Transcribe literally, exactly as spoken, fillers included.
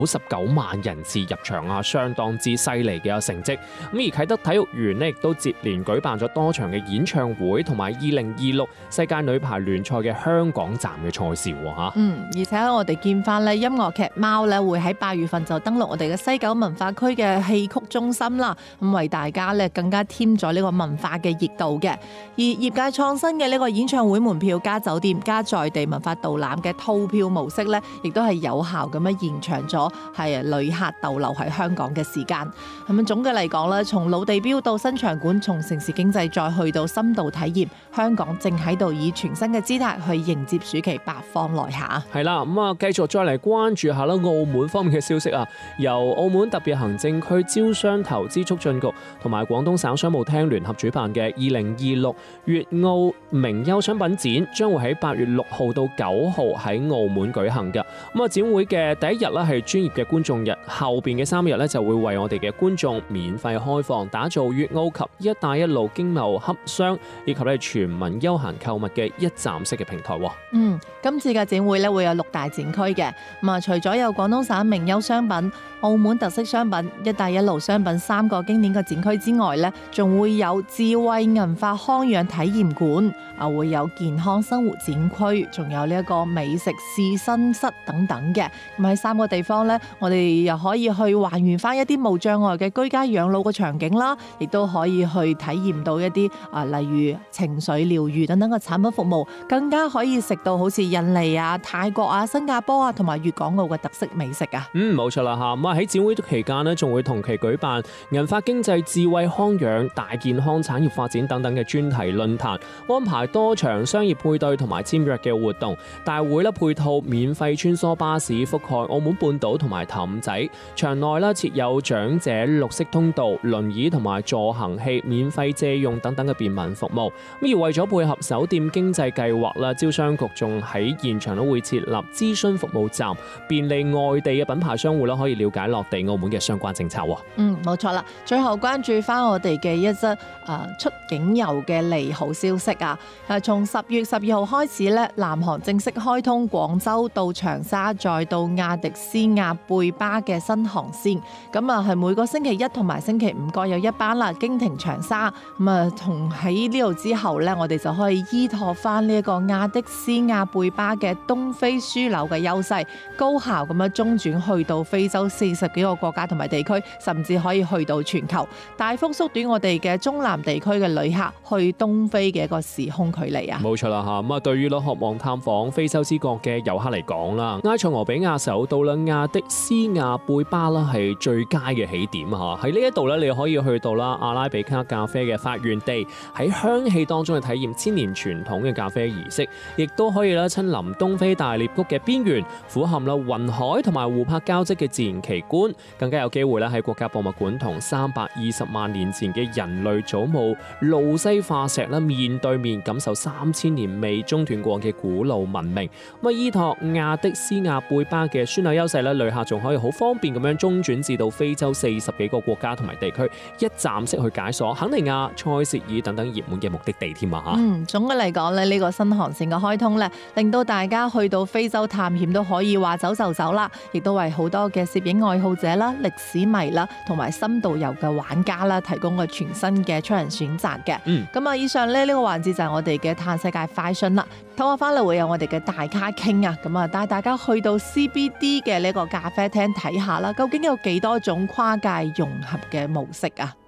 十九萬人次入場啊，相當之犀利嘅一個成績。咁而啟德體育園呢，亦都接連舉辦咗多場嘅演唱會，同埋二零二六世界女排聯賽嘅香港站嘅賽事嚇。 嗯，而且我哋見翻咧音樂劇《貓》咧，會喺八月份就登陸我哋嘅西九文化區嘅戲曲中心啦，咁為大家咧更加添咗呢個文化嘅熱度嘅。而業界創新嘅呢個演唱會門票加酒店加在地文化導覽嘅套票模式咧，亦都係有效咁樣延長咗係旅客逗留喺香港嘅時間。咁樣總嘅嚟講咧，從老地標到新場館，從城市經濟再去到深度體驗，香港正喺度以全新嘅姿態去迎接暑期百方來下。 係啦，咁啊繼續再嚟關注下啦澳門方面嘅消息啊。由澳門特別行政區招商投資促進局同埋廣東省商務廳聯合主辦嘅二零二六粵澳名優商品展，將會喺八月六號到九號喺澳門舉行嘅。咁啊，展會嘅第一日咧係專業嘅觀眾日，後邊嘅三日咧就會為我哋嘅觀眾免費開放，打造粵澳及一帶一路經貿洽商以及咧全民休閒購物嘅一站式嘅平台。 嗯，今次嘅展會咧會有六大展區嘅，咁啊除咗有廣東省名優商品、澳門特色商品、一帶一路商品三個經典嘅展區之外咧，仲會有智慧銀髮康養體驗館，啊會有健康生活展區，仲有呢一個美食試身室等等嘅。咁喺三個地方咧，我哋又可以去還原翻一啲無障礙嘅居家養老嘅場景啦，亦都可以去體驗到一啲啊例如情緒療癒等等嘅產品服務，更加可以食到好似印尼啊、泰國啊、新加坡啊同埋粵港澳嘅特色美食啊。 嗯，冇錯啦嚇。咁啊喺展會期間呢，仲會同期舉辦銀髮經濟、智慧康養、大健康產業發展等等嘅專題論壇，安排多場商業配對同埋簽約嘅活動。大會咧配套免費穿梭巴士覆蓋澳門半島同埋氹仔，場內咧設有長者綠色通道、輪椅同埋助行器免費借用等等嘅便民服務。咁而為咗配合酒店經濟計劃啦，招商局仲喺現場都會設立諮詢服務站，便利外地嘅品牌商戶啦可以了解落地澳門嘅相關政策。 嗯，冇錯啦。最後關注翻我哋嘅一則誒出境遊嘅利好消息啊！誒，從十月十二號開始咧，南航正式開通廣州到長沙再到亞的斯亞貝巴嘅新航線。咁啊，係每個星期一同埋星期五各有一班啦，經停長沙。咁啊，同喺呢度之後咧，我哋就可以依託翻呢一個亞的斯亞貝巴嘅東非樞紐嘅優勢，高效咁樣中轉去到非洲四十幾個國家同埋地區，甚至可以去到全球，大幅縮短我哋嘅中南地區嘅旅客去東非嘅一個時空距離啊！ 冇錯啦嚇，咁啊對於咧渴望探訪非洲之國嘅遊客嚟講啦，埃塞俄比亞首都啦亞的斯亞貝巴啦係最佳嘅起點嚇。喺呢一度咧，你可以去到啦阿拉比卡咖啡嘅發源地，喺香氣當中去體驗千年傳統嘅咖啡儀式，亦都可以咧親臨東非大裂谷嘅邊緣，俯瞰啦雲海同埋湖泊交織嘅自然奇觀，更加有機會咧喺國家博物館同三百二十萬年前嘅人類祖母路西化石啦面對面感受三千年未中斷過嘅古老文明。咁啊，依託亞的斯亞貝巴嘅樞紐優勢咧，旅客仲可以好方便咁樣中轉至到非洲四十幾個國家同埋地區，一站式去解鎖肯尼亞、塞舌爾等等熱門嘅目的地添啊！嚇， 嗯，總嘅嚟講咧，呢個新航線嘅開通咧，令到大家去到非洲探險都可以話走就走啦，亦都為好多嘅攝影愛好者啦、歷史迷啦同埋深度遊嘅玩家啦，提供個全新嘅出行選擇嘅。嗯，咁啊，以上咧呢個環節就係我哋嘅探世界快訊啦。唞下翻嚟會有我哋嘅大咖傾啊，咁啊帶大家去到 C B D 嘅呢個咖啡廳睇下啦，究竟有幾多種跨界融合嘅模式啊？